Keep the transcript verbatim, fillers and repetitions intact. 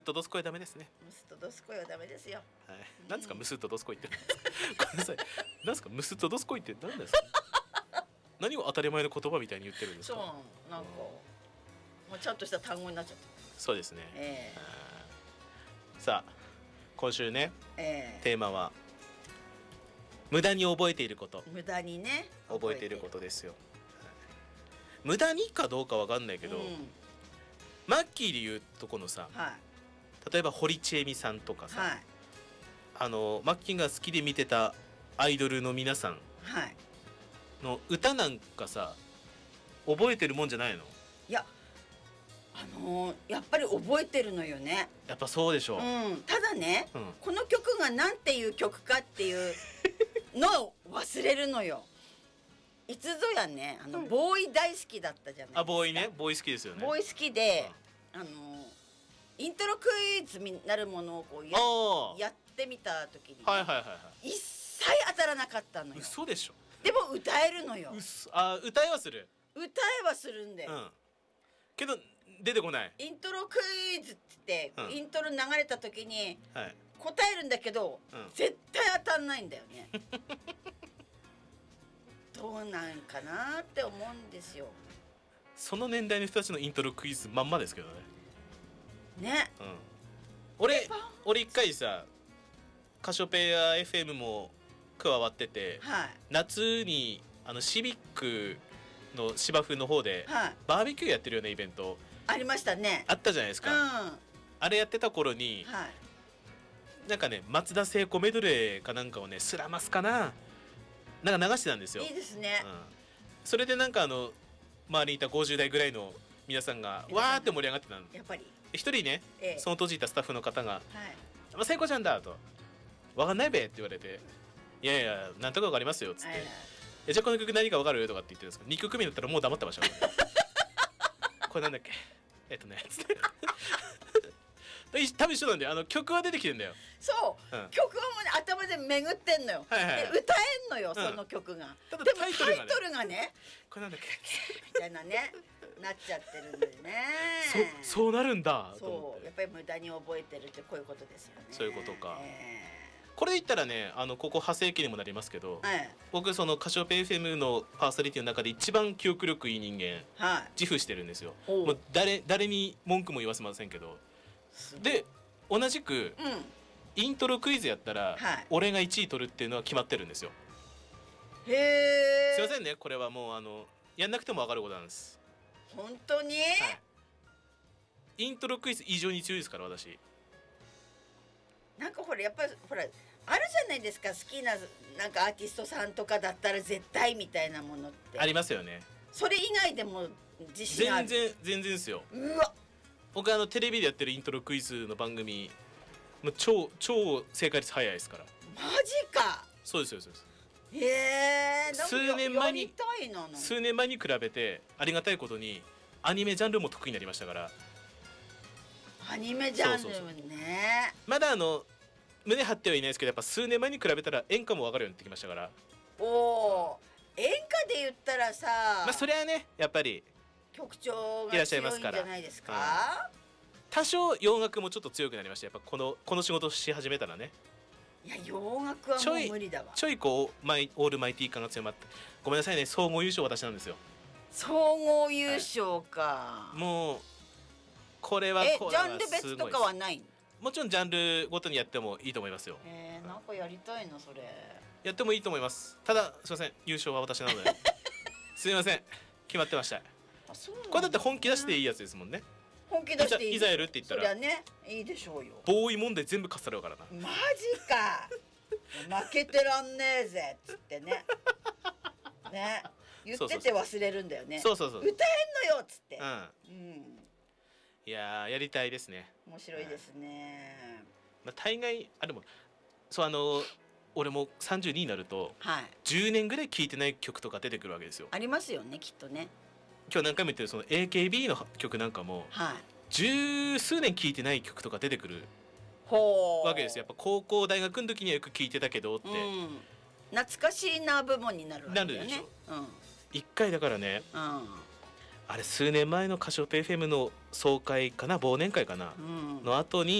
とどすこいはダメですね。 ムスとどすこいはダメですよ。 はい。なんですか、ムスとどすこいって。ごめんなさい。なんですか、ムスとどすこいって何ですか。何を当たり前の言葉みたいに言ってるんですか。 そうなんかもうちゃんとした単語になっちゃった。 そうですね。 えー、さあ今週ね、 えー、 テーマは無駄に覚えていること。 無駄にね覚えていることですよ。はい、無駄にかどうかわかんないけど、うん、マッキーで言うとこのさ、はい、例えば堀ちえみさんとかさ、はい、あのマッキーが好きで見てたアイドルの皆さんの歌なんかさ覚えてるもんじゃないの？ いやあのー、やっぱり覚えてるのよね。 やっぱそうでしょう、 うん、ただね、うん、この曲がなんていう曲かっていうのを忘れるのよ。いつぞやね、あのボーイ大好きだったじゃないですか。 あ、ボーイね、ボーイ好きですよね。 ボーイ好きで、うん、あのイントロクイズになるものをこう や, やってみた時に、ね、 はいはいはいはい、 一切当たらなかったのよ。 嘘でしょ。 でも歌えるのよ。 あ、歌えはする。 歌えはするんだよ、うん、 けど出てこない。 イントロクイズって、うん、イントロ流れた時に、はい、答えるんだけど、うん、絶対当たんないんだよね。どうなんかなって思うんですよ。 その年代の人たちのイントロクイズまんまですけどね。 ね、 うん、俺俺一回さカシオペア エフエム も加わってて、はい、夏にあのシビックの芝生の方で、はい、バーベキューやってるようなイベントありましたね。 あったじゃないですか、うん、あれやってた頃に、はい、なんかね松田聖子メドレーかなんかをねスラマスかななんか流してたんですよ。 いいですね、 うん、それでなんかあの周りにいたごじゅう代ぐらいの皆さんがわーって盛り上がってたの。 やっぱり一人ね、ええ、その当時いたスタッフの方が「 はい、 聖子ちゃんだ」と「わかんないべ」って言われて「いやいやなんとかわかりますよ」っつって「えじゃあこの曲何かわかる?」とかって言ってるんですけどにきょくめだったらもう黙ってましたから、ね、これなんだっけえっとねつって多分一緒なんだよ。あの曲は出てきてんだよ。 そう、うん、曲はもう、ね、頭で巡ってんのよ、はいはいはい、で歌えんのよ、うん、その曲が。でもタイトルが ね, ルがねこれなんだっけみたいなねなっちゃってるんだよね。 そそうなるんだ。 そうやっぱり無駄に覚えてるってこういうことですよね。 そういうことか、えー、これ言ったらねあのここ派生期にもなりますけど、はい、僕そのカシオペ エフエム のパーソナリティの中で一番記憶力いい人間、はい、自負してるんですよ。もう 誰, 誰に文句も言わせませんけど。で同じく、うん、イントロクイズやったら、はい、俺がいちい取るっていうのは決まってるんですよ。 へー、 すいませんねこれはもうあのやんなくても分かることなんです。 本当に、はい、 イントロクイズ異常に強いですから私。 なんかほらやっぱりほらあるじゃないですか、好きななんかアーティストさんとかだったら絶対みたいなものってありますよね。 それ以外でも自信ある？ 全然全然ですよ。 うわ、 僕あのテレビでやってるイントロクイズの番組もう超超正解率早いですから。 マジか。 そうですそうです。 へえ。 数年前に数年前に比べてありがたいことにアニメジャンルも得意になりましたから。 アニメジャンルね。そうそうそう、 まだあの胸張ってはいないですけどやっぱ数年前に比べたら演歌も分かるようになってきましたから。 おお、演歌で言ったらさ、 まあそれはねやっぱり局長が強いんじゃないですか。 うん、多少洋楽もちょっと強くなりました。やっぱこのこの仕事し始めたらね。 いや洋楽はもう無理だわ。 ちょいこうマイオールマイティー感が強まって、ごめんなさいね総合優勝私なんですよ。 総合優勝か、 はい、もうこれはえジャンル別とかはない？ もちろんジャンルごとにやってもいいと思いますよ。 えー、なんかやりたいなそれ。 やってもいいと思います。ただすいません優勝は私なのですいません決まってました。これだって本気出していいやつですもんね。 本気出していい。 いざやるって言ったら。 そりゃね、いいでしょうよ。 ボーイ問題全部かっさらうからな。 マジか。負けてらんねえぜっつってね。ね、言ってて忘れるんだよね。 そうそうそう。 歌えんのよっつって。 うん。うん。いややりたいですね。 面白いですね。 まあ大概あでもそうあの俺もさんじゅうにになると、はい、じゅうねんぐらい聴いてない曲とか出てくるわけですよ。 ありますよねきっとね。 今日何回も言ってるその エーケービー の曲なんかも、はい、十数年聴いてない曲とか出てくるわけですよ。やっぱ高校大学の時にはよく聴いてたけどって、うん、 懐かしいな部門になるわけだよね。 なるでしょ。うん、一回だからね、うん、 あれ数年前のカシオペ エフエム の総会かな忘年会かな、うん、の後に